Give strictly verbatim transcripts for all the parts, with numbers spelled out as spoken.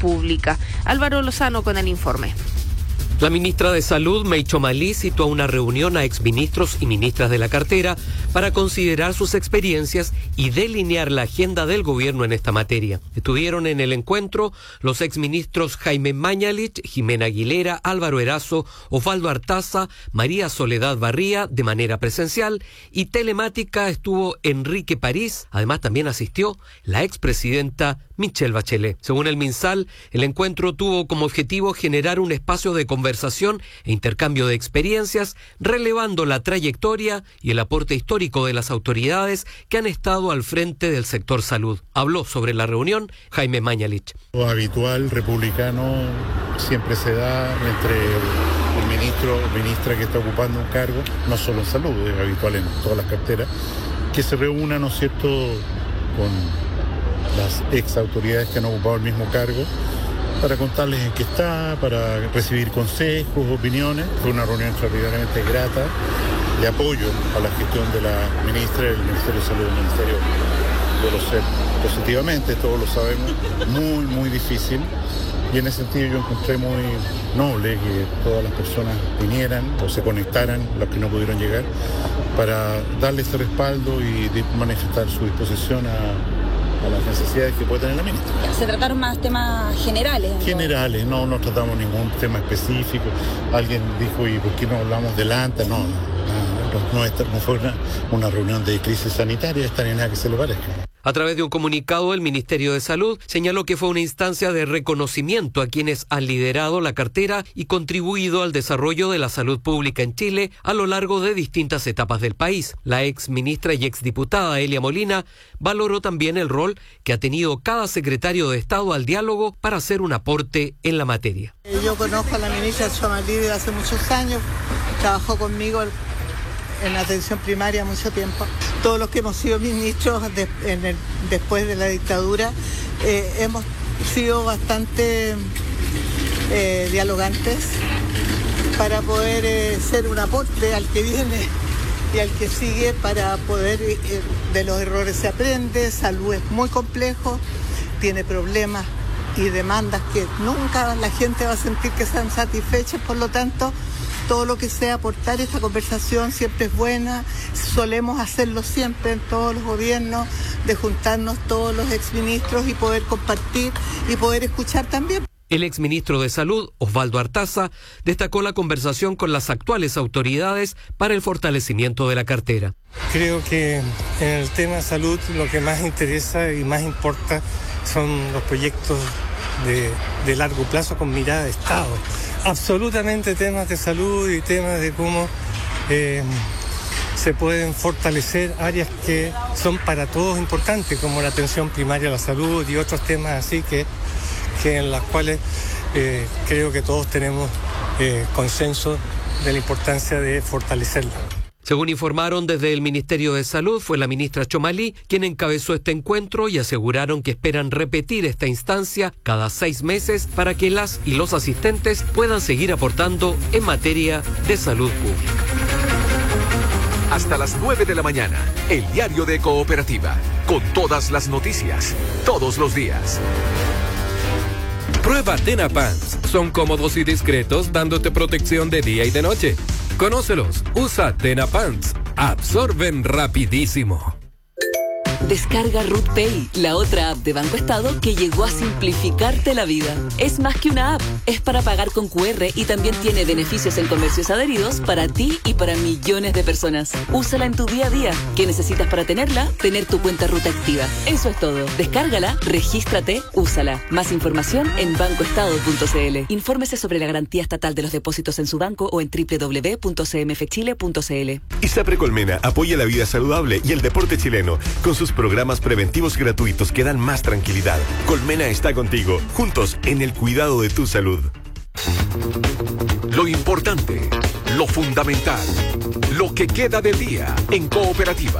Pública. Álvaro Lozano con el informe. La ministra de Salud, May Chomalí, citó a una reunión a exministros y ministras de la cartera para considerar sus experiencias y delinear la agenda del gobierno en esta materia. Estuvieron en el encuentro los exministros Jaime Mañalich, Jimena Aguilera, Álvaro Erazo, Osvaldo Artaza, María Soledad Barría de manera presencial, y telemática estuvo Enrique París. Además también asistió la expresidenta Michelle Bachelet. Según el MinSal, el encuentro tuvo como objetivo generar un espacio de conversación e intercambio de experiencias, relevando la trayectoria y el aporte histórico de las autoridades que han estado al frente del sector salud. Habló sobre la reunión Jaime Mañalich. Lo habitual republicano siempre se da entre el ministro o ministra que está ocupando un cargo, no solo en salud, es habitual en todas las carteras, que se reúnan, ¿no es cierto?, con las ex autoridades que han ocupado el mismo cargo, para contarles en qué está, para recibir consejos, opiniones. Fue una reunión extraordinariamente grata, de apoyo a la gestión de la ministra del Ministerio de Salud, del Ministerio de los C E P. Positivamente, todos lo sabemos, muy, muy difícil. Y en ese sentido yo encontré muy noble que todas las personas vinieran o se conectaran, los que no pudieron llegar, para darle ese respaldo y manifestar su disposición a a las necesidades que puede tener la ministra. ¿Se trataron más temas generales? ¿no? Generales, no, no tratamos ningún tema específico. Alguien dijo, ¿y por qué no hablamos del ANTA? No, no, no, no, no fue una, una reunión de crisis sanitaria, esta ni nada que se le parezca. A través de un comunicado, el Ministerio de Salud señaló que fue una instancia de reconocimiento a quienes han liderado la cartera y contribuido al desarrollo de la salud pública en Chile a lo largo de distintas etapas del país. La ex ministra y exdiputada Elia Molina valoró también el rol que ha tenido cada secretario de Estado al diálogo para hacer un aporte en la materia. Yo conozco a la ministra Chomalí desde hace muchos años, trabajó conmigo en la atención primaria mucho tiempo. Todos los que hemos sido ministros de, en el, después de la dictadura eh, hemos sido bastante eh, dialogantes para poder eh, ser un aporte al que viene y al que sigue, para poder, eh, de los errores se aprende. Salud es muy complejo, tiene problemas y demandas que nunca la gente va a sentir que sean satisfechas, por lo tanto todo lo que sea aportar esta conversación siempre es buena. Solemos hacerlo siempre en todos los gobiernos, de juntarnos todos los exministros y poder compartir y poder escuchar también. El exministro de Salud, Osvaldo Artaza, destacó la conversación con las actuales autoridades para el fortalecimiento de la cartera. Creo que en el tema salud lo que más interesa y más importa son los proyectos de, de largo plazo con mirada de Estado. Absolutamente temas de salud y temas de cómo eh, se pueden fortalecer áreas que son para todos importantes, como la atención primaria a la salud y otros temas así que, que en las cuales eh, creo que todos tenemos eh, consenso de la importancia de fortalecerla. Según informaron desde el Ministerio de Salud, fue la ministra Chomalí quien encabezó este encuentro y aseguraron que esperan repetir esta instancia cada seis meses para que las y los asistentes puedan seguir aportando en materia de salud pública. Hasta las nueve de la mañana, el diario de Cooperativa, con todas las noticias, todos los días. Prueba Tena Pants. Son cómodos y discretos, dándote protección de día y de noche. Conócelos. Usa Tena Pants. Absorben rapidísimo. Descarga Ruth Pay, la otra app de Banco Estado que llegó a simplificarte la vida. Es más que una app, es para pagar con cu erre y también tiene beneficios en comercios adheridos para ti y para millones de personas. Úsala en tu día a día. ¿Qué necesitas para tenerla? Tener tu cuenta Ruth activa. Eso es todo. Descárgala, regístrate, úsala. Más información en banco estado punto c l. Infórmese sobre la garantía estatal de los depósitos en su banco o en doble u doble u doble u punto c m f chile punto c l. ISAPRE Colmena apoya la vida saludable y el deporte chileno con sus programas preventivos gratuitos que dan más tranquilidad. Colmena está contigo, juntos en el cuidado de tu salud. Lo importante, lo fundamental, lo que queda del día en Cooperativa.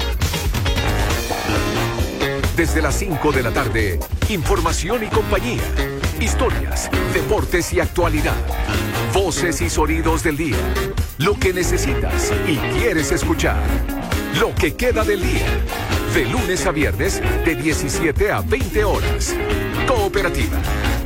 Desde las cinco de la tarde, información y compañía, historias, deportes y actualidad, voces y sonidos del día, lo que necesitas y quieres escuchar, lo que queda del día, de lunes a viernes de diecisiete a veinte horas. Cooperativa,